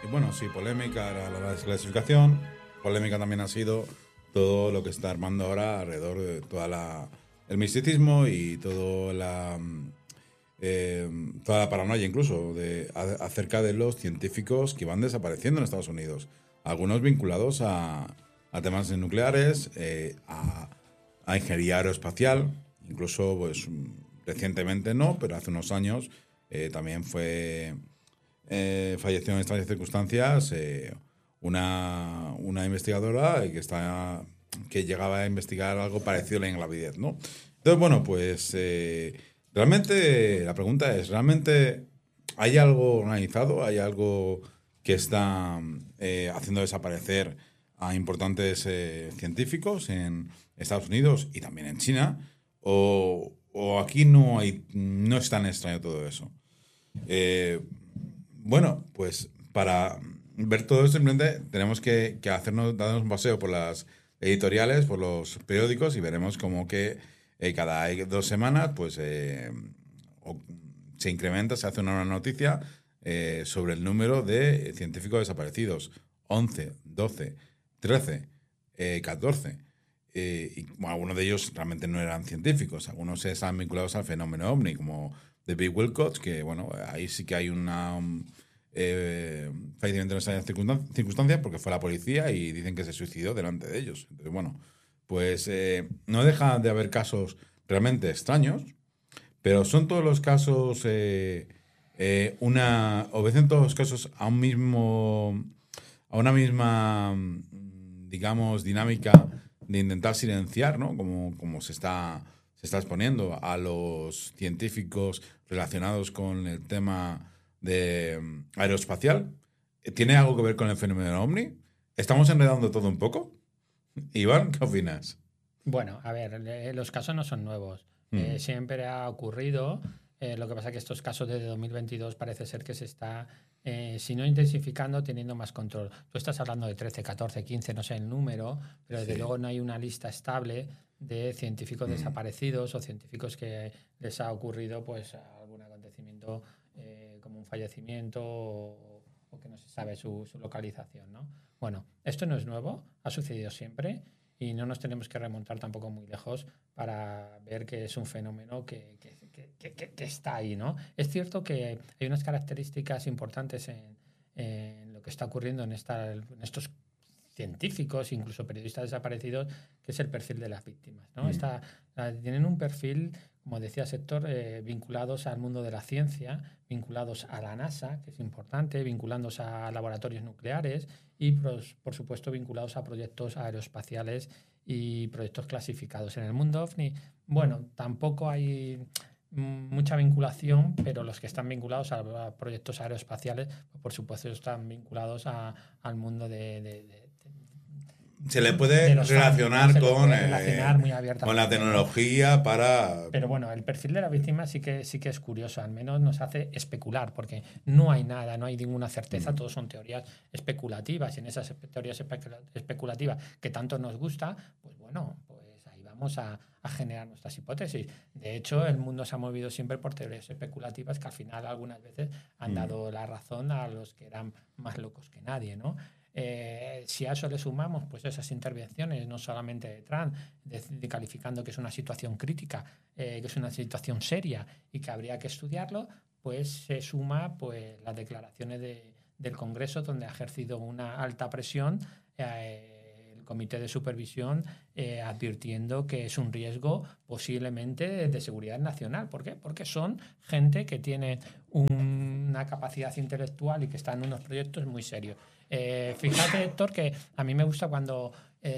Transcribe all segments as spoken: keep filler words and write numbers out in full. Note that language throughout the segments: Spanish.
Y bueno, sí, polémica era la desclasificación. Polémica también ha sido todo lo que está armando ahora alrededor de toda la el misticismo y todo la mm, eh, toda la paranoia incluso de, a- acerca de los científicos que van desapareciendo en Estados Unidos. Algunos vinculados a, a temas nucleares, eh, a, a ingeniería aeroespacial, incluso pues mm, recientemente no, pero hace unos años eh, también fue eh, falleció en estas circunstancias eh, una, una investigadora que está que llegaba a investigar algo parecido a la ingravidez, ¿no? Entonces, bueno, pues eh, realmente la pregunta es, ¿realmente hay algo organizado? ¿Hay algo que está eh, haciendo desaparecer a importantes eh, científicos en Estados Unidos y también en China? ¿O, o aquí no hay, no es tan extraño todo eso? Eh, bueno, pues para ver todo esto simplemente tenemos que, que hacernos, darnos un paseo por las editoriales, por los periódicos y veremos como que eh, cada dos semanas pues eh, o- se incrementa, se hace una nueva noticia eh, sobre el número de científicos desaparecidos. Once, doce, trece, eh, catorce. Eh, y bueno, algunos de ellos realmente no eran científicos, algunos están vinculados al fenómeno ovni, como David Wilcox, que bueno, ahí sí que hay una um, eh, fallecimiento en esas circunstan- circunstancias porque fue la policía y dicen que se suicidó delante de ellos. Entonces, bueno, pues eh, no deja de haber casos realmente extraños, pero son todos los casos eh, eh, una obedecen todos los casos a un mismo a una misma mm, digamos dinámica de intentar silenciar, ¿no? Como, como se está se está exponiendo a los científicos relacionados con el tema de mm, aeroespacial. ¿Tiene algo que ver con el fenómeno OVNI? ¿Estamos enredando todo un poco? Iván, ¿qué opinas? Bueno, a ver, eh, los casos no son nuevos. Eh, Mm, siempre ha ocurrido. Eh, lo que pasa es que estos casos de dos mil veintidós parece ser que se está, eh, si no intensificando, teniendo más control. Tú estás hablando de trece, catorce, quince, no sé el número, pero desde sí. luego no hay una lista estable de científicos Mm, desaparecidos o científicos que les ha ocurrido pues algún acontecimiento eh, como un fallecimiento o, o que no se sabe su, su localización, ¿no? Bueno, esto no es nuevo, ha sucedido siempre y no nos tenemos que remontar tampoco muy lejos para ver que es un fenómeno que, que, que, que, que está ahí, ¿no? Es cierto que hay unas características importantes en, en lo que está ocurriendo en, esta, en estos científicos, incluso periodistas desaparecidos, que es el perfil de las víctimas, ¿no? mm, Está, tienen un perfil, como decía Sector, eh, vinculados al mundo de la ciencia, vinculados a la NASA, que es importante, vinculados a laboratorios nucleares y, por, por supuesto, vinculados a proyectos aeroespaciales y proyectos clasificados. En el mundo OVNI, bueno, tampoco hay mucha vinculación, pero los que están vinculados a, a proyectos aeroespaciales, pues, por supuesto, están vinculados a, al mundo de, de, de, se le de puede los fans, ¿no? relacionar Se le con, puede eh, relacionar muy con la abiertamente, ¿no? tecnología para... Pero bueno, el perfil de la víctima sí que, sí que es curioso, al menos nos hace especular, porque no hay nada, no hay ninguna certeza, Mm, todos son teorías especulativas, y en esas teorías especula especulativas que tanto nos gusta, pues bueno, pues ahí vamos a, a generar nuestras hipótesis. De hecho, el mundo se ha movido siempre por teorías especulativas que al final algunas veces han mm, dado la razón a los que eran más locos que nadie, ¿no? Eh, si a eso le sumamos pues esas intervenciones, no solamente de Trump, de, de calificando que es una situación crítica, eh, que es una situación seria y que habría que estudiarlo, pues se suma pues las declaraciones de, del Congreso donde ha ejercido una alta presión eh, el Comité de Supervisión eh, advirtiendo que es un riesgo posiblemente de, de seguridad nacional. ¿Por qué? Porque son gente que tiene un, una capacidad intelectual y que está en unos proyectos muy serios. Eh, fíjate, Héctor, que a mí me gusta cuando eh,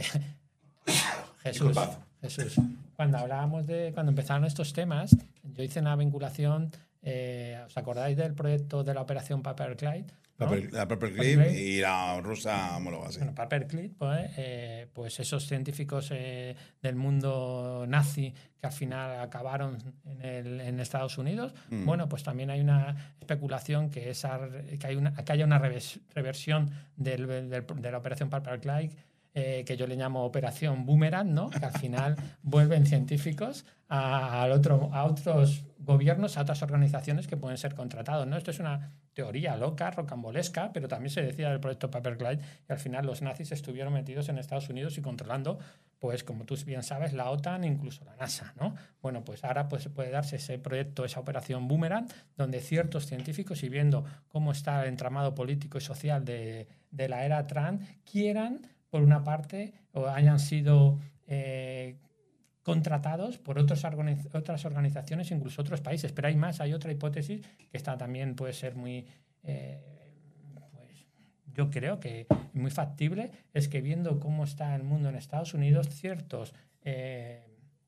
Jesús, disculpad. Jesús, cuando hablábamos de, cuando empezaron estos temas, yo hice una vinculación, eh, ¿os acordáis del proyecto de la operación Paperclip? ¿No? Paper- la Paperclip Paperclip. y la rusa homóloga, sí. Bueno, Paperclip, pues, eh, pues esos científicos eh, del mundo nazi que al final acabaron en, el, en Estados Unidos, Mm, bueno, pues también hay una especulación que, esa, que, hay una, que haya una revers, reversión del, del, de la operación Paperclip, eh, que yo le llamo operación Boomerang, ¿no? Que al final vuelven científicos a, a, otro, a otros gobiernos, a otras organizaciones que pueden ser contratados, ¿no? Esto es una teoría loca, rocambolesca, pero también se decía del proyecto Paperclip, y al final los nazis estuvieron metidos en Estados Unidos y controlando, pues como tú bien sabes, la OTAN e incluso la NASA, ¿no? Bueno, pues ahora pues, puede darse ese proyecto, esa operación Boomerang, donde ciertos científicos, y viendo cómo está el entramado político y social de, de la era Trump, quieran, por una parte, o hayan sido eh, contratados por otros organiz- otras organizaciones, incluso otros países. Pero hay más, hay otra hipótesis que está también puede ser muy, eh, pues, yo creo que muy factible, es que viendo cómo está el mundo en Estados Unidos, ciertos, eh,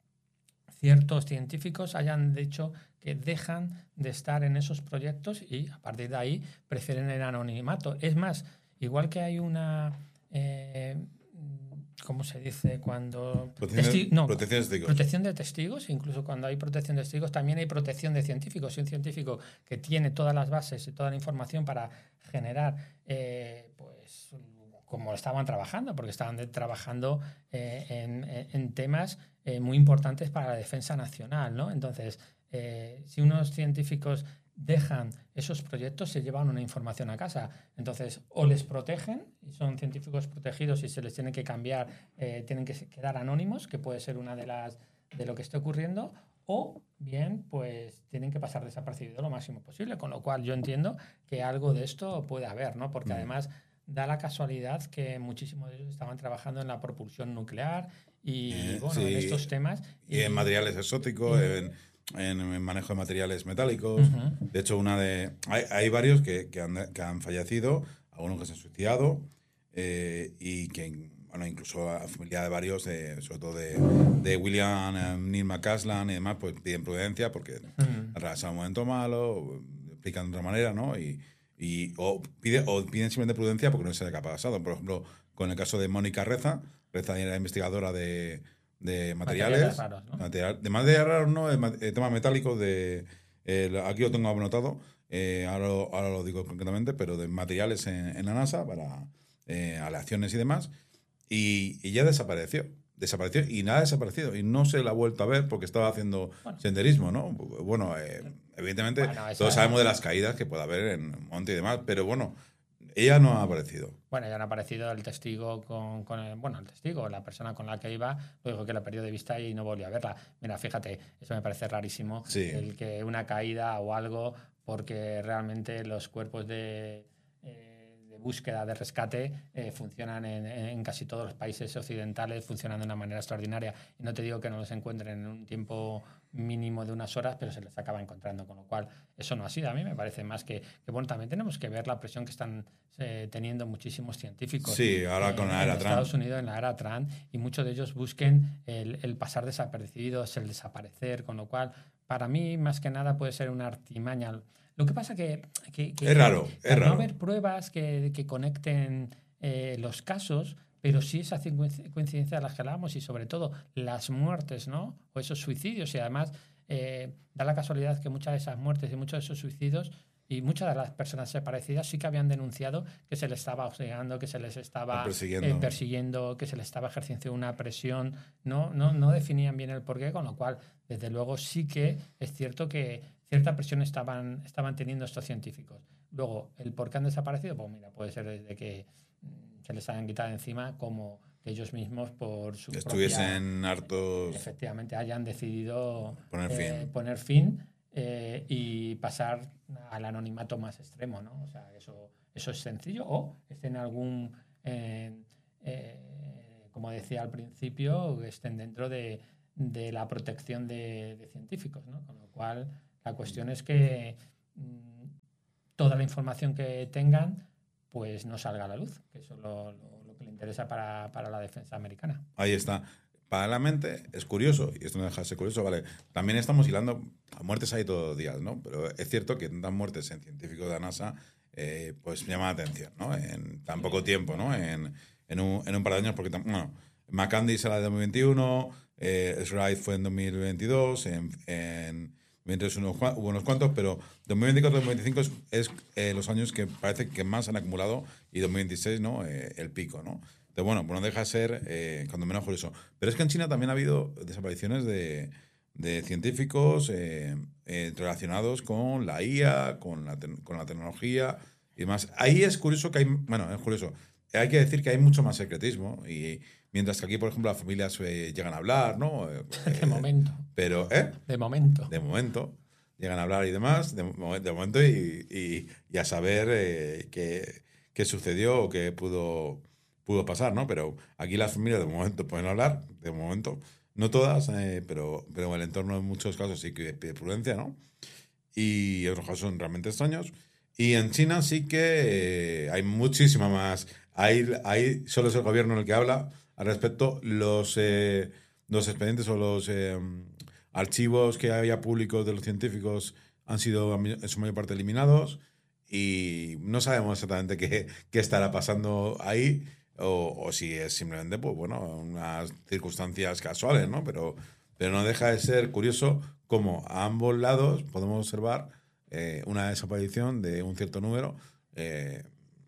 ciertos científicos hayan dicho que dejan de estar en esos proyectos y a partir de ahí prefieren el anonimato. Es más, igual que hay una... Eh, ¿Cómo se dice? Cuando... Protección, Testi- no, protección de testigos. Protección de testigos. Incluso cuando hay protección de testigos, también hay protección de científicos. Si un científico que tiene todas las bases y toda la información para generar, eh, pues, como estaban trabajando, porque estaban de, trabajando eh, en, en temas eh, muy importantes para la defensa nacional, ¿no? Entonces, eh, si unos científicos dejan esos proyectos, se llevan una información a casa. Entonces, o les protegen, y son científicos protegidos y se les tiene que cambiar, eh, tienen que quedar anónimos, que puede ser una de las de lo que esté ocurriendo, o bien, pues tienen que pasar desapercibido lo máximo posible, con lo cual yo entiendo que algo de esto puede haber, ¿no? Porque mm. además da la casualidad que muchísimos de ellos estaban trabajando en la propulsión nuclear y, eh, bueno, sí, en estos temas. Y, y en materiales exóticos, y, en... en manejo de materiales metálicos. Uh-huh. De hecho, una de hay, hay varios que, que, han, que han fallecido, algunos que se han suicidado, eh, y que, bueno, incluso la familia de varios, eh, sobre todo de, de William eh, Neil McCasland y demás, pues piden prudencia porque uh-huh. atravesan un momento malo, explican de otra manera, ¿no? Y, y o, pide, o piden simplemente prudencia porque no se qué ha pasado. Por ejemplo, con el caso de Mónica Reza, Reza era investigadora de de materiales, materiales raros, ¿no? Material, de materiales raros, no, de temas metálicos, de, eh, aquí lo tengo anotado, eh, ahora, lo, ahora lo digo concretamente, pero de materiales en, en la NASA para eh, aleaciones y demás, y, y ya desapareció, desapareció y nada ha desaparecido, y no se la ha vuelto a ver porque estaba haciendo bueno. senderismo, ¿no? Bueno, eh, evidentemente bueno, todos sabemos de las caídas que puede haber en un monte y demás, pero bueno, ella no ha aparecido. Bueno, ya no ha aparecido el testigo con, con el, bueno, el testigo, la persona con la que iba, lo dijo que la perdió de vista y no volvió a verla. Mira, fíjate, eso me parece rarísimo, sí. El que una caída o algo, porque realmente los cuerpos de, eh, de búsqueda, de rescate, eh, funcionan en, en casi todos los países occidentales, funcionan de una manera extraordinaria. Y no te digo que no los encuentren en un tiempo mínimo de unas horas, pero se les acaba encontrando, con lo cual eso no ha sido. A mí me parece más que, que bueno, también tenemos que ver la presión que están eh, teniendo muchísimos científicos. Sí, ahora eh, con la era en Trump. Estados Unidos, en la era Trump, y muchos de ellos busquen el, el pasar desapercibidos, el desaparecer, con lo cual, para mí, más que nada, puede ser una artimaña. Lo que pasa que... que, que es raro, que, es raro. No haber pruebas que, que conecten eh, los casos, pero sí esa coincidencia de las que hablábamos y sobre todo las muertes, ¿no? O esos suicidios. Y además eh, da la casualidad que muchas de esas muertes y muchos de esos suicidios y muchas de las personas desaparecidas sí que habían denunciado que se les estaba hostigando, que se les estaba persiguiendo, eh, persiguiendo que se les estaba ejerciendo una presión. No, no, no definían bien el porqué, con lo cual, desde luego, sí que es cierto que cierta presión estaban, estaban teniendo estos científicos. Luego, el por qué han desaparecido, pues mira, puede ser desde que se les hayan quitado encima, como que ellos mismos por su estuviesen propia, hartos, efectivamente hayan decidido poner eh, fin, poner fin eh, y pasar al anonimato más extremo, ¿no? O sea, eso, eso es sencillo, o estén en algún eh, eh, como decía al principio, estén dentro de, de la protección de, de científicos, ¿no? Con lo cual la cuestión es que mmm, toda la información que tengan pues no salga a la luz, que eso es lo, lo, lo que le interesa para, para la defensa americana. Ahí está. Paralelamente, es curioso, y esto no deja de ser curioso, vale, también estamos hilando, a muertes hay todos los días, ¿no? Pero es cierto que tantas muertes en científicos de la NASA, eh, pues llama la atención, ¿no? En tan poco tiempo, ¿no? En, en, un, en un par de años, porque, bueno, McCandless era de dos mil veintiuno, eh, Wright fue en dos mil veintidós, en... en mientras unos, hubo unos cuantos, pero dos mil veinticuatro dos mil veinticinco es, es eh, los años que parece que más han acumulado y dos mil veintiséis, ¿no? Eh, el pico, ¿no? Entonces, bueno, pues no deja de ser eh, cuando menos curioso. Pero es que en China también ha habido desapariciones de, de científicos eh, eh, relacionados con la I A, con la, te- con la tecnología y demás. Ahí es curioso que hay, bueno, es curioso, hay que decir que hay mucho más secretismo y mientras que aquí, por ejemplo, las familias eh, llegan a hablar, ¿no? Eh, De momento. pero, ¿eh? De momento. De momento, llegan a hablar y demás, de, mo- de momento, y, y- y a saber eh, qué, qué sucedió o qué pudo, pudo pasar, ¿no? Pero aquí las familias de momento pueden hablar, de momento, no todas, eh, pero, pero en el entorno en muchos casos sí que pide prudencia, ¿no? Y otros casos son realmente extraños. Y en China sí que eh, hay muchísima más. Ahí, ahí solo es el gobierno el que habla al respecto. Los, eh, los expedientes o los eh, archivos que había públicos de los científicos han sido en su mayor parte eliminados y no sabemos exactamente qué, qué estará pasando ahí o, o si es simplemente, pues bueno, unas circunstancias casuales, ¿no? Pero, pero no deja de ser curioso cómo a ambos lados podemos observar eh, una desaparición de un cierto número eh,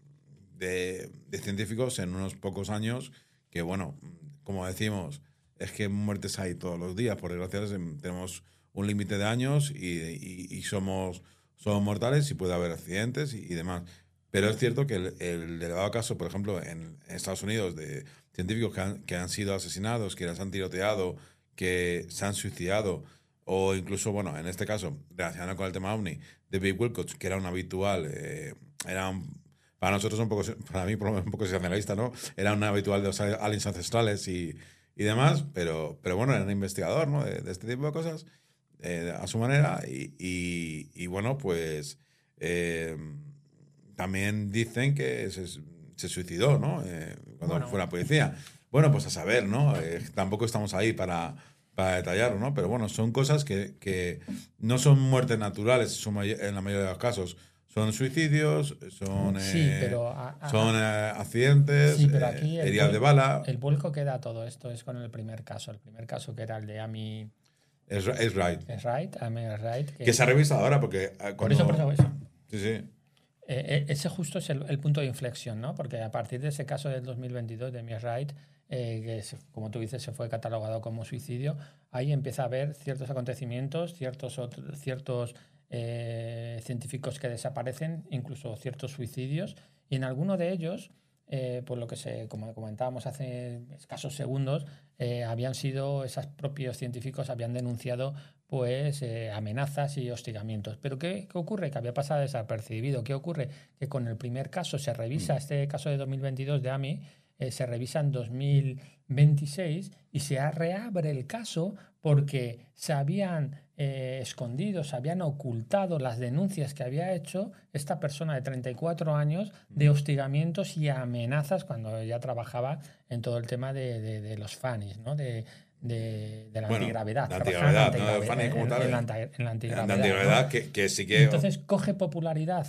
de, de científicos en unos pocos años que, bueno, como decimos, es que muertes hay todos los días, por desgracia tenemos un límite de años y, y- y somos, somos mortales y puede haber accidentes y, y demás. Pero es cierto que el, el elevado caso, por ejemplo, en Estados Unidos, de científicos que han, que han sido asesinados, que les han tiroteado, que se han suicidado, o incluso, bueno, en este caso, relacionado con el tema OVNI, de Bill Wilcox, que era un habitual, eh, era un- para nosotros un poco, para mí por lo menos un poco sensacionalista, ¿no? Era un habitual de los aliens ancestrales y, y demás, pero, pero bueno, era un investigador, ¿no? De, de este tipo de cosas, eh, a su manera, y, y- y bueno, pues eh, también dicen que se, se suicidó, ¿no? Eh, cuando Bueno, fue la policía. Bueno, pues a saber, ¿no? Eh, tampoco estamos ahí para, para detallarlo, ¿no? Pero bueno, son cosas que, que no son muertes naturales en su may- en la mayoría de los casos. Son suicidios, son, sí, eh, pero a- a- son a- eh, accidentes, sí, pero eh, aquí el, heridas de vuel- bala. el vuelco que da todo esto es con el primer caso. El primer caso que era el de Amy Es, es right. Wright, Amy Wright, Que que se ha revisado ahora porque eh, por eso, por cuando... eso, eso. Sí, sí. Eh, eh, ese justo es el, el punto de inflexión, ¿no? Porque a partir de ese caso del dos mil veintidós de Amy Wright, eh, que se- como tú dices se fue catalogado como suicidio, ahí empieza a haber ciertos acontecimientos, ciertos, otros, ciertos eh, científicos que desaparecen, incluso ciertos suicidios, y en alguno de ellos, eh, por lo que se, como comentábamos hace escasos segundos, eh, habían sido, esos propios científicos habían denunciado pues eh, amenazas y hostigamientos. Pero ¿qué, ¿qué ocurre? Que había pasado desapercibido. ¿Qué ocurre? Que con el primer caso se revisa, este caso de dos mil veintidós de AMI, eh, se revisa en dos mil veintiséis y se reabre el caso porque se habían eh, escondido, se habían ocultado las denuncias que había hecho esta persona de treinta y cuatro años de hostigamientos y amenazas cuando ya trabajaba en todo el tema de, de, de los FANIs, ¿no? De, de, de la Bueno, antigravedad. la trabajaba en antigravedad, ¿no? Fanny antigravedad, como en, tal. en la, eh, anti- en la La antigravedad. antigravedad ¿no? que, que sí Y que... entonces coge popularidad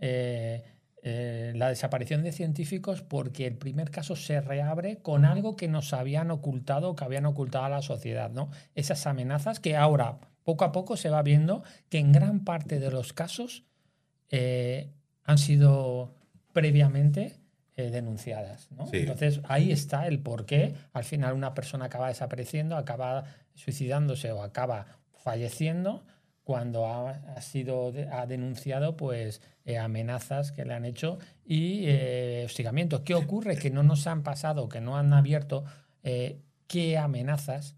eh, eh, la desaparición de científicos porque el primer caso se reabre con algo que nos habían ocultado, que habían ocultado a la sociedad, ¿no? Esas amenazas que ahora, poco a poco, se va viendo que en gran parte de los casos eh, han sido previamente eh, denunciadas, ¿no? Sí. Entonces ahí está el por qué al final una persona acaba desapareciendo, acaba suicidándose o acaba falleciendo cuando ha, ha sido de- ha denunciado pues eh, amenazas que le han hecho y eh, hostigamientos. ¿Qué ocurre? Que no nos han pasado, que no han abierto eh, qué amenazas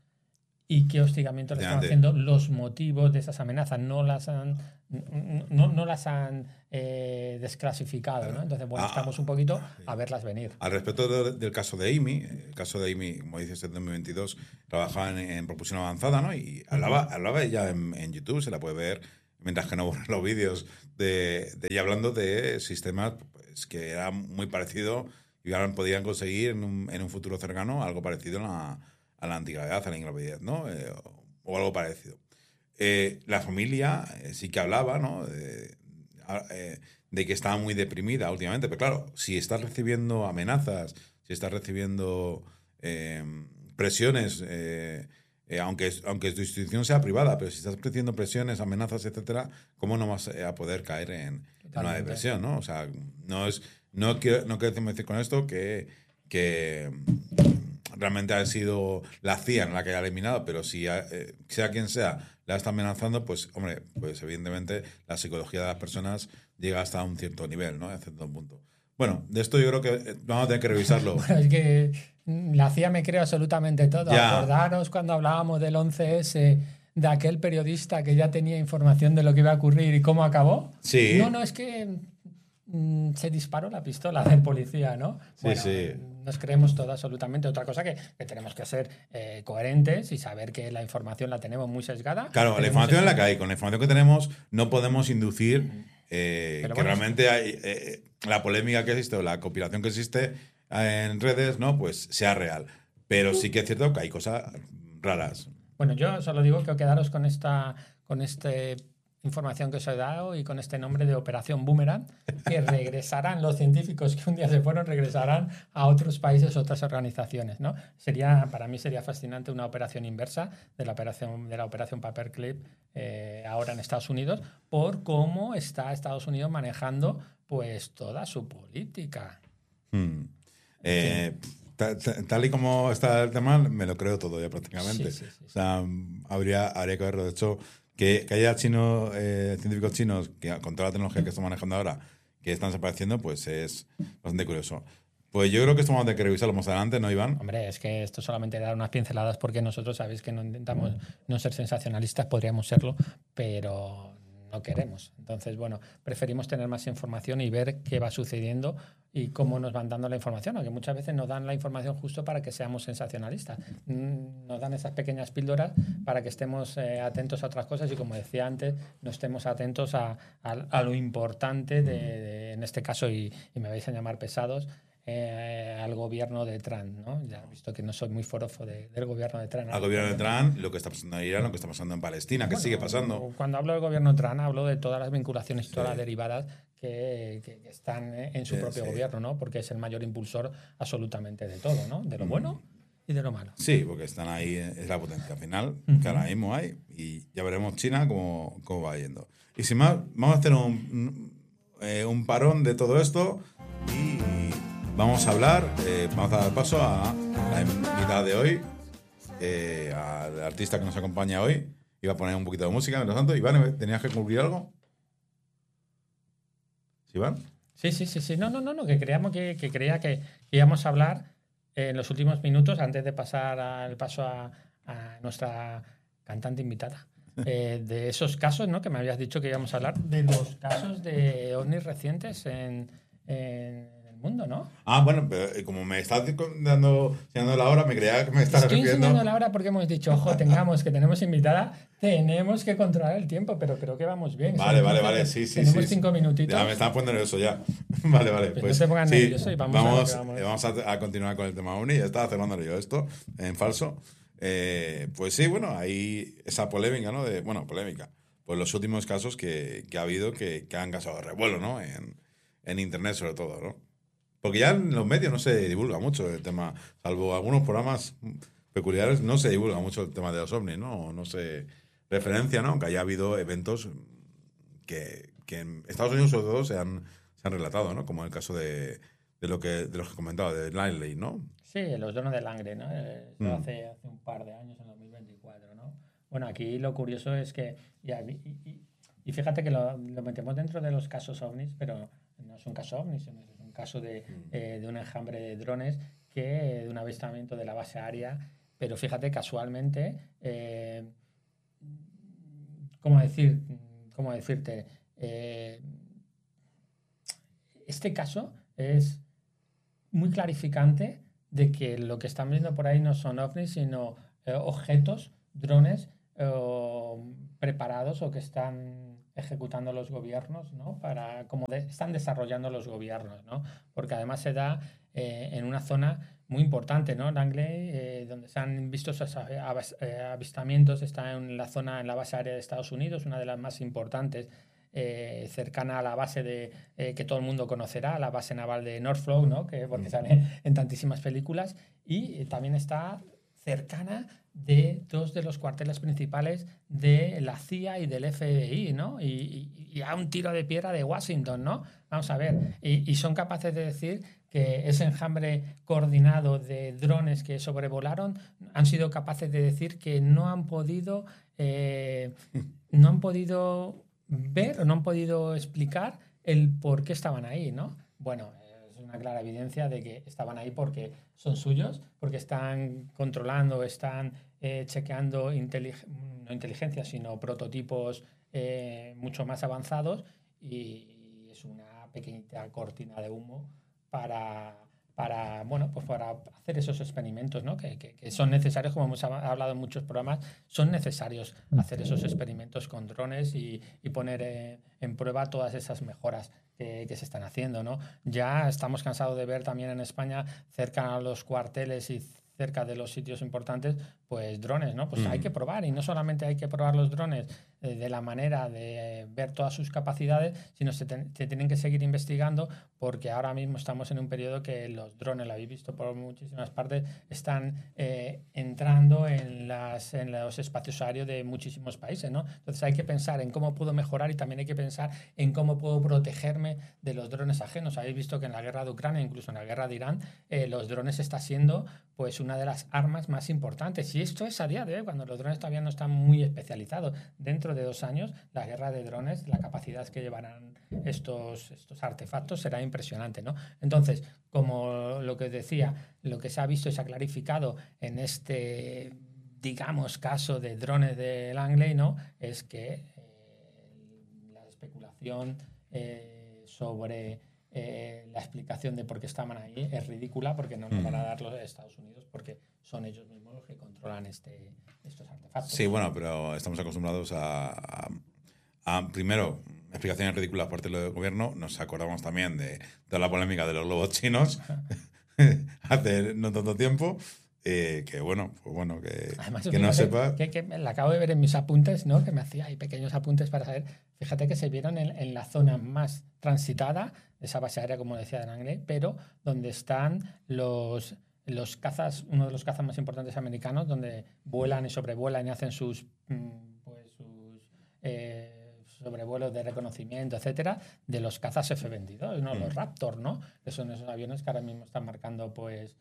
y qué hostigamientos le están Efectivamente. haciendo, los motivos de esas amenazas, no las han, no, no las han eh, desclasificado, ¿no? Entonces, bueno, Ah, estamos un poquito a verlas venir. Al respecto de- del caso de Amy, el caso de Amy, como dices, en dos mil veintidós, trabajaba en, en propulsión avanzada, ¿no? Y hablaba, hablaba ella en, en YouTube, se la puede ver, mientras que no borran los vídeos, de, de ella hablando de sistemas pues, que eran muy parecidos y ahora podían conseguir en un, en un futuro cercano algo parecido a la, a la antigravedad, a la ingravidez, ¿no? Eh, o, o algo parecido. Eh, la familia eh, sí que hablaba, ¿no? De, a- eh, de que estaba muy deprimida últimamente, pero claro, si estás recibiendo amenazas, si estás recibiendo eh, presiones, eh, eh, aunque, aunque tu institución sea privada, pero si estás recibiendo presiones, amenazas, etcétera, ¿cómo no vas a poder caer en, en una Totalmente. depresión, ¿no? O sea, no es, no quiero, no quiero decir con esto que, que realmente ha sido la C I A en la que ha eliminado, pero si eh, sea quien sea la está amenazando, pues, hombre, pues evidentemente la psicología de las personas llega hasta un cierto nivel, ¿no? A cierto punto. Bueno, de esto yo creo que vamos a tener que revisarlo. Bueno, es que la C I A me cree absolutamente todo. Ya. Acordaros cuando hablábamos del once ese, de aquel periodista que ya tenía información de lo que iba a ocurrir y cómo acabó. Sí. No, no, es que mm, se disparó la pistola del policía, ¿no? Sí, Bueno, sí. Nos creemos todo absolutamente. Otra cosa que, que tenemos que ser eh, coherentes y saber que la información la tenemos muy sesgada. Claro, la información es la que hay. Con la información que tenemos no podemos inducir eh, que bueno, realmente hay, eh, la polémica que existe o la compilación que existe en redes, ¿no? Pues sea real. Pero sí que es cierto que hay cosas raras. Bueno, yo solo digo que quedaros con esta con este información que os he dado y con este nombre de Operación Boomerang, que regresarán los científicos que un día se fueron, regresarán a otros países, otras organizaciones, ¿no? Sería, para mí sería fascinante una operación inversa de la operación, de la operación Paperclip eh, ahora en Estados Unidos, por cómo está Estados Unidos manejando pues toda su política. Hmm. Eh, tal, tal y como está el tema, me lo creo todo ya prácticamente. Sí, sí, sí, sí. O sea, habría, habría que verlo. De hecho, que, que haya chinos, eh, científicos chinos que con toda la tecnología que estamos manejando ahora, que están desapareciendo, pues es bastante curioso. Pues yo creo que esto vamos a tener que revisarlo más adelante, ¿no, Iván? Hombre, es que esto solamente da unas pinceladas porque nosotros sabéis que no intentamos no ser sensacionalistas, podríamos serlo, pero no queremos. Entonces, bueno, preferimos tener más información y ver qué va sucediendo y cómo nos van dando la información, aunque muchas veces nos dan la información justo para que seamos sensacionalistas. Nos dan esas pequeñas píldoras para que estemos eh, atentos a otras cosas y, como decía antes, no estemos atentos a, a, a lo importante, de, de, en este caso, y, y me vais a llamar pesados, Eh, al gobierno de Trump, ¿no? Ya he visto que no soy muy forofo de, del gobierno de Trump. Al gobierno de Trump, lo que está pasando en Irán, lo que está pasando en Palestina, que bueno, sigue pasando. Cuando hablo del gobierno de Trump, hablo de todas las vinculaciones, todas sí. las derivadas que, que, que están en su sí, propio sí. gobierno, ¿no? Porque es el mayor impulsor absolutamente de todo, ¿no? De lo bueno y de lo malo. Sí, porque están ahí, es la potencia final uh-huh. que ahora mismo hay, y ya veremos China cómo, cómo va yendo. Y sin más, vamos a hacer un, un, eh, un parón de todo esto y vamos a hablar, eh, vamos a dar paso a la invitada de hoy, eh, al artista que nos acompaña hoy. Iba a poner un poquito de música, mientras tanto. Iván, ¿tenías que concluir algo? ¿Sí, Iván? Sí, sí, sí, sí. No, no, no, no que creíamos que, que creía que íbamos a hablar en los últimos minutos, antes de pasar al paso a, a nuestra cantante invitada. Eh, de esos casos, ¿no? Que me habías dicho que íbamos a hablar de los casos de ovnis recientes en, en mundo, ¿no? Ah, bueno, pero como me estás dando, dando la hora, me creía que me estás Estoy refiriendo... enseñando la hora porque hemos dicho, ojo, tengamos, que tenemos invitada, tenemos que controlar el tiempo, pero creo que vamos bien. Vale, vale, vale, sí, sí. Tenemos sí, cinco sí. minutitos. Ya me estaba poniendo eso ya. Vale, vale. Pues, pues no te pongas sí, nervioso y vamos, vamos, a, vamos. vamos a, a continuar con el tema OVNI. Ya estaba cerrándolo yo esto en falso. Eh, pues sí, bueno, hay esa polémica, ¿no? De, bueno, polémica. Pues los últimos casos que, que ha habido que, que han causado revuelo, ¿no? En, en Internet sobre todo, ¿no? Porque ya en los medios no se divulga mucho el tema, salvo algunos programas peculiares, no se divulga mucho el tema de los ovnis, ¿no? No se referencia, ¿no? Aunque haya habido eventos que, que en Estados Unidos sobre todo se han, se han relatado, ¿no? Como el caso de, de lo que de los que comentaba, de Langley, ¿no? Sí, los donos de Langley, ¿no? Eso mm. hace, hace un par de años, en dos mil veinticuatro, ¿no? Bueno, aquí lo curioso es que, y, y, y fíjate que lo, lo metemos dentro de los casos ovnis, pero no es un caso ovni, es un caso de, eh, de un enjambre de drones, que de un avistamiento de la base aérea, pero fíjate, casualmente, eh, ¿cómo decir, cómo decirte? Eh, este caso es muy clarificante de que lo que están viendo por ahí no son ovnis, sino eh, objetos, drones eh, preparados o que están ejecutando los gobiernos, ¿no? Para como de, están desarrollando los gobiernos, ¿no? Porque además se da eh, en una zona muy importante, ¿no? Langley, eh, donde se han visto esos avistamientos, está en la zona, en la base aérea de Estados Unidos, una de las más importantes, eh, cercana a la base de eh, que todo el mundo conocerá, la base naval de Norfolk, ¿no? Que porque sale en tantísimas películas, y eh, también está cercana de dos de los cuarteles principales de la C I A y del F B I, ¿no? Y, y, y a un tiro de piedra de Washington, ¿no? Vamos a ver, y, y son capaces de decir que ese enjambre coordinado de drones que sobrevolaron han sido capaces de decir que no han podido, eh, no han podido ver o no han podido explicar el por qué estaban ahí, ¿no? Bueno, es una clara evidencia de que estaban ahí porque son suyos, porque están controlando, están eh, chequeando intelig- no inteligencia, sino prototipos eh, mucho más avanzados, y es una pequeñita cortina de humo para, para, bueno, pues para hacer esos experimentos, ¿no? que, que, que son necesarios, como hemos hablado en muchos programas, son necesarios hacer esos experimentos con drones y, y poner eh, en prueba todas esas mejoras que, que se están haciendo, ¿no? Ya estamos cansados de ver también en España, cerca a los cuarteles y cerca de los sitios importantes, pues drones, ¿no? Pues mm. hay que probar, y no solamente hay que probar los drones eh, de la manera de eh, ver todas sus capacidades, sino se, ten, se tienen que seguir investigando, porque ahora mismo estamos en un periodo que los drones, lo habéis visto por muchísimas partes, están eh, entrando en, las, en los espacios aéreos de muchísimos países, ¿no? Entonces hay que pensar en cómo puedo mejorar, y también hay que pensar en cómo puedo protegerme de los drones ajenos. Habéis visto que en la guerra de Ucrania, incluso en la guerra de Irán, eh, los drones está siendo pues una de las armas más importantes. Y esto es a día de hoy, cuando los drones todavía no están muy especializados. Dentro de dos años, la guerra de drones, la capacidad que llevarán estos, estos artefactos será impresionante, ¿no? Entonces, como lo que decía, lo que se ha visto y se ha clarificado en este, digamos, caso de drones de Langley, ¿no? Es que eh, la especulación eh, sobre Eh, la explicación de por qué estaban ahí es ridícula, porque no nos van a dar los Estados Unidos, porque son ellos mismos los que controlan este, estos artefactos. Sí, bueno, pero estamos acostumbrados a, a, a primero, explicaciones ridículas por parte del gobierno. Nos acordamos también de toda la polémica de los globos chinos hace no tanto tiempo. Eh, que bueno, pues bueno, que, Además, que no sepa. Que, que la acabo de ver en mis apuntes, ¿no? Que me hacía ahí pequeños apuntes para saber. Fíjate que se vieron en, en la zona más transitada de esa base aérea, como decía Langley, pero donde están los, los cazas, uno de los cazas más importantes americanos, donde vuelan y sobrevuelan y hacen sus, pues, sus eh, sobrevuelos de reconocimiento, etcétera, de los cazas F veintidós, ¿no? Mm. Los Raptor, ¿no? Que son esos aviones que ahora mismo están marcando, pues,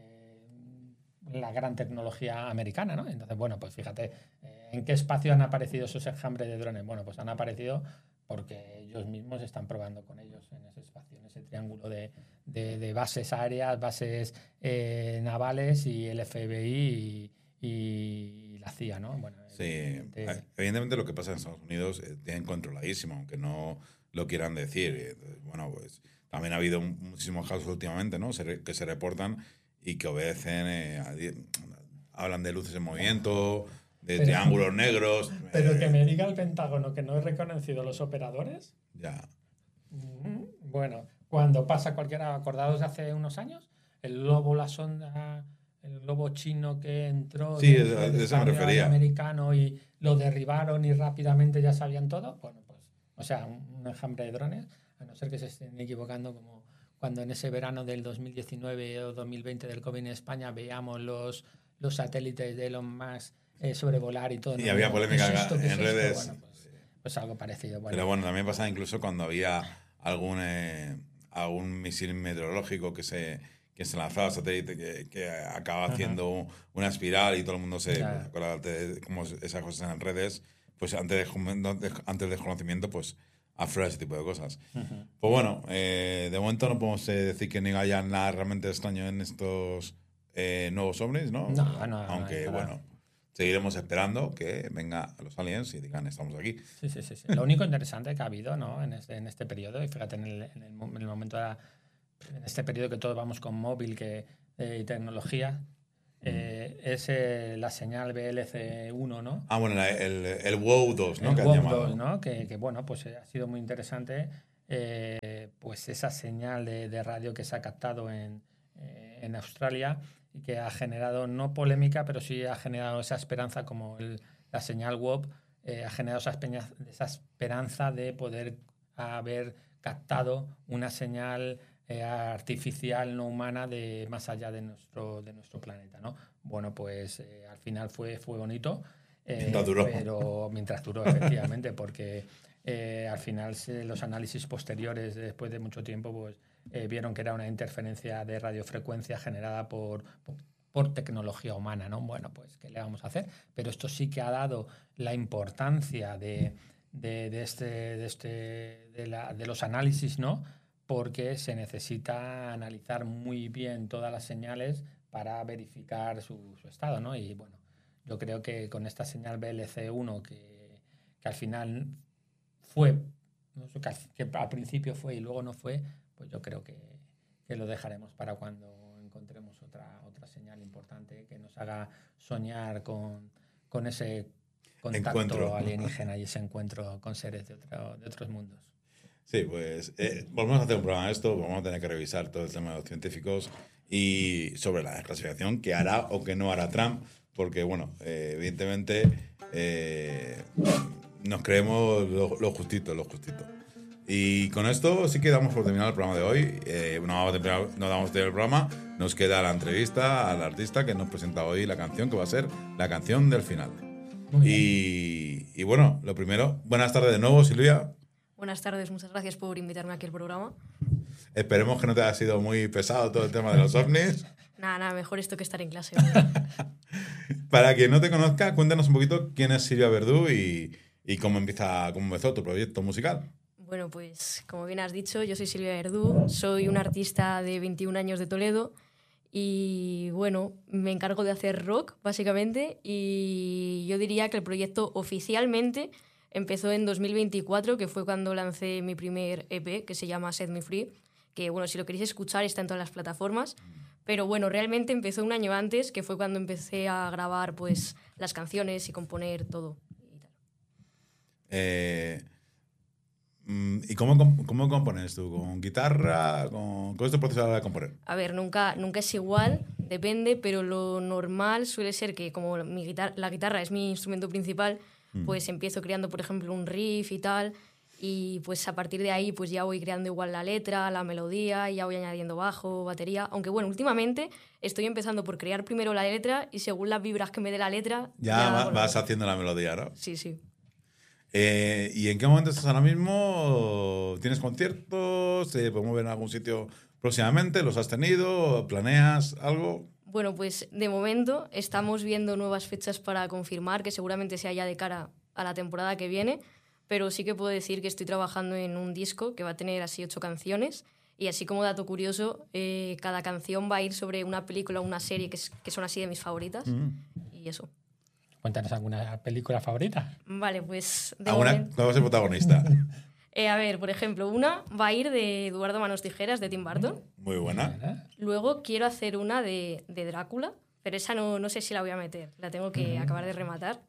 la gran tecnología americana, ¿no? Entonces, bueno, pues fíjate, eh, ¿en qué espacio han aparecido esos enjambres de drones? Bueno, pues han aparecido porque ellos mismos están probando con ellos en ese espacio, en ese triángulo de, de, de bases aéreas, bases eh, navales y el F B I y, y la C I A, ¿no? Bueno, sí, evidentemente, evidentemente lo que pasa en Estados Unidos eh, tienen controladísimo, aunque no lo quieran decir. Entonces, bueno, pues también ha habido muchísimos casos últimamente, ¿no? Se, que se reportan y que obedecen, eh, a, hablan de luces en movimiento, de pero, triángulos negros. Pero eh, que me diga el Pentágono que no he reconocido los operadores. Ya. Bueno, cuando pasa cualquiera, acordados de hace unos años, el globo, la sonda, el globo chino que entró, sí, de, de eso me refería, americano, y lo derribaron y rápidamente ya sabían todo. Bueno, pues, o sea, un, un enjambre de drones, a no ser que se estén equivocando, como cuando en ese verano del dos mil diecinueve o dos mil veinte del COVID en España veíamos los, los satélites de Elon Musk eh, sobrevolar y todo. Y ¿no? había polémica ¿Qué es esto? ¿Qué en es redes. Bueno, pues, pues algo parecido. Bueno. Pero bueno, también pasaba incluso cuando había algún, eh, algún misil meteorológico que se, que se lanzaba al satélite, que, que acaba haciendo una espiral y todo el mundo se acuerda de cómo esas cosas en redes. Pues antes, de, antes del desconocimiento, pues aflora ese tipo de cosas. Uh-huh. Pues bueno, eh, de momento no podemos eh, decir que ni haya nada realmente extraño en estos eh, nuevos ovnis, ¿no? No, no. Aunque, no, bueno, seguiremos esperando que vengan los aliens y digan, estamos aquí. Sí, sí, sí. sí. Lo único interesante que ha habido, ¿no? en, este, en este periodo, y fíjate, en el, en el, en el momento de la, en este periodo que todos vamos con móvil que, eh, y tecnología, Eh, es eh, la señal B L C uno, ¿no? Ah, bueno, el, el WOW dos, ¿no? El que WOW dos, ¿no? Que, que, bueno, pues ha sido muy interesante, eh, pues esa señal de, de radio que se ha captado en, eh, en Australia, y que ha generado, no polémica, pero sí ha generado esa esperanza, como el, la señal WOW, eh, ha generado esa, esa esperanza de poder haber captado una señal eh, artificial, no humana, de más allá de nuestro, de nuestro planeta, ¿no? Bueno, pues eh, al final fue, fue bonito. Eh, mientras duró. Pero mientras duró, efectivamente, porque eh, al final se, los análisis posteriores, después de mucho tiempo, pues eh, vieron que era una interferencia de radiofrecuencia generada por, por, por tecnología humana, ¿no? Bueno, pues, ¿qué le vamos a hacer? Pero esto sí que ha dado la importancia de, de, de, este, de, este, de, la, de los análisis, ¿no? Porque se necesita analizar muy bien todas las señales para verificar su, su estado, ¿no? Y bueno, yo creo que con esta señal B L C uno, que, que al final fue, no sé, que, al, que al principio fue y luego no fue, pues yo creo que, que lo dejaremos para cuando encontremos otra, otra señal importante que nos haga soñar con, con ese contacto encuentro alienígena y ese encuentro con seres de, otro, de otros mundos. Sí, pues eh, volvemos a hacer un programa de esto, vamos a tener que revisar todo el tema de los científicos y sobre la desclasificación que hará o que no hará Trump, porque, bueno, eh, evidentemente eh, nos creemos lo, lo justito, lo justito. Y con esto sí que damos por terminado el programa de hoy. Eh, no, vamos a terminar, no damos el programa, nos queda la entrevista al artista que nos presenta hoy la canción, que va a ser la canción del final. Y, y bueno, lo primero, buenas tardes de nuevo, Silvia. Buenas tardes, muchas gracias por invitarme aquí al programa. Esperemos que no te haya sido muy pesado todo el tema de los ovnis. Nada, nada, mejor esto que estar en clase. Para quien no te conozca, cuéntanos un poquito quién es Silvia Verdú y, y cómo, empieza, cómo empezó tu proyecto musical. Bueno, pues como bien has dicho, yo soy Silvia Verdú, soy una artista de veintiún años de Toledo y bueno, me encargo de hacer rock, básicamente, y yo diría que el proyecto oficialmente empezó en dos mil veinticuatro, que fue cuando lancé mi primer E P, que se llama Set Me Free, que bueno, si lo queréis escuchar está en todas las plataformas, pero bueno, realmente empezó un año antes, que fue cuando empecé a grabar pues las canciones y componer todo. Y, tal. Eh, ¿y cómo, cómo compones tú? ¿Con guitarra? ¿Con, ¿Cómo es tu proceso de componer? A ver, nunca, nunca es igual, depende, pero lo normal suele ser que como mi guitarra, la guitarra es mi instrumento principal, pues empiezo creando, por ejemplo, un riff y tal, y pues a partir de ahí pues ya voy creando igual la letra, la melodía, y ya voy añadiendo bajo, batería, aunque bueno, últimamente estoy empezando por crear primero la letra y según las vibras que me dé la letra... Ya, ya va, vas haciendo la melodía, ¿no? Sí, sí. Eh, ¿Y en qué momento estás ahora mismo? ¿Tienes conciertos? ¿Te podemos ver en algún sitio próximamente? ¿Los has tenido? ¿Planeas algo? Bueno, pues de momento estamos viendo nuevas fechas para confirmar, que seguramente sea ya de cara a la temporada que viene, pero sí que puedo decir que estoy trabajando en un disco que va a tener así ocho canciones y así como dato curioso, eh, cada canción va a ir sobre una película o una serie que, es, que son así de mis favoritas mm. y eso. Cuéntanos alguna película favorita. Vale, pues... De momento... ¿Cuál va a ser protagonista? Eh, a ver, por ejemplo, una va a ir de Eduardo Manos Tijeras, de Tim Burton. Muy buena. Luego quiero hacer una de, de Drácula, pero esa no, no sé si la voy a meter. La tengo que uh-huh. acabar de rematar.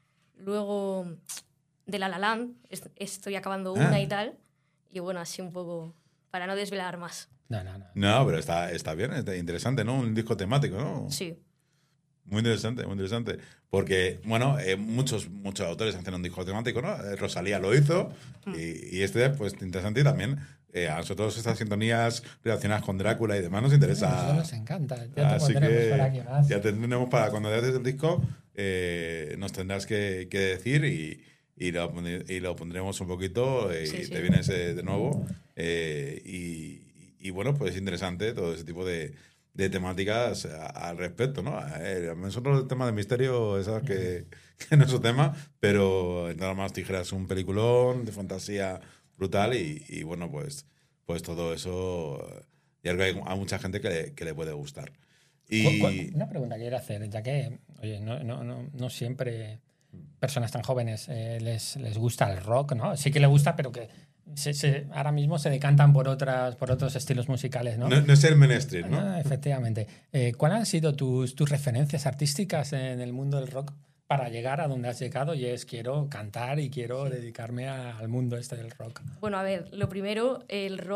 Luego, de La La Land, est- estoy acabando una ah. y tal. Y bueno, así un poco, para no desvelar más. No, no, no. No, pero está, está bien, está interesante, ¿no? Un disco temático, ¿no? Sí. Muy interesante, muy interesante. Porque, bueno, eh, muchos, muchos autores hacen un disco temático, ¿no? Rosalía lo hizo mm. y, y este, pues, interesante y también eh, a nosotros estas sintonías relacionadas con Drácula y demás nos interesa. A nosotros nos encanta. Ya Así te que para aquí más. Ya tendremos para cuando haces el disco, eh, nos tendrás que, que decir y, y, lo, y lo pondremos un poquito eh, sí, y sí. te vienes eh, de nuevo. Eh, y, y, bueno, pues es interesante todo ese tipo de... de temáticas al respecto, ¿no? Eh, nosotros el tema de misterio es algo que, que no es su tema, pero Nada más tijeras es un peliculón de fantasía brutal y, y bueno, pues, pues todo eso, y algo hay a mucha gente que le, que le puede gustar. Y... Una pregunta que quiero hacer, ya que oye, no, no, no, no siempre personas tan jóvenes eh, les, les gusta el rock, ¿no? Sí que les gusta, pero que Se, se, ahora mismo se decantan por otras por otros estilos musicales, ¿no? No, no es el mainstream, ¿no? Ah, efectivamente. Eh, ¿Cuáles han sido tus, tus referencias artísticas en el mundo del rock para llegar a donde has llegado? Y es, quiero cantar y quiero sí. dedicarme a, al mundo este del rock. Bueno, a ver, lo primero, el rock